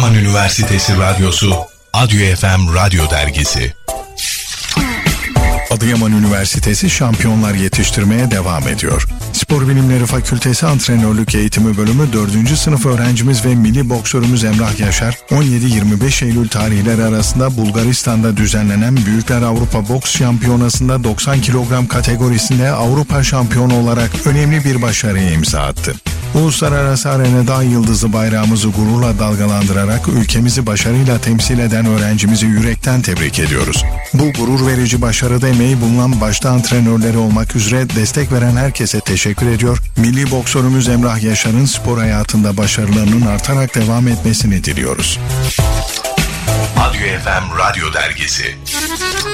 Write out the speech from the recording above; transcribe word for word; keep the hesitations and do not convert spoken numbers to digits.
Adıyaman Üniversitesi Radyosu, Adyo F M Radyo Dergisi. Adıyaman Üniversitesi şampiyonlar yetiştirmeye devam ediyor. Spor Bilimleri Fakültesi Antrenörlük Eğitimi Bölümü dördüncü sınıf öğrencimiz ve milli boksörümüz Emrah Yaşar, on yedi yirmi beş Eylül tarihleri arasında Bulgaristan'da düzenlenen Büyükler Avrupa Boks Şampiyonası'nda doksan kilogram kategorisinde Avrupa şampiyonu olarak önemli bir başarıya imza attı. Uluslararası arenada yıldızı bayrağımızı gururla dalgalandırarak ülkemizi başarıyla temsil eden öğrencimizi yürekten tebrik ediyoruz. Bu gurur verici başarıda emeği bulunan başta antrenörleri olmak üzere destek veren herkese teşekkür ediyor. Milli boksörümüz Emrah Yaşar'ın spor hayatında başarılarının artarak devam etmesini diliyoruz. Adyo F M Radyo Dergisi.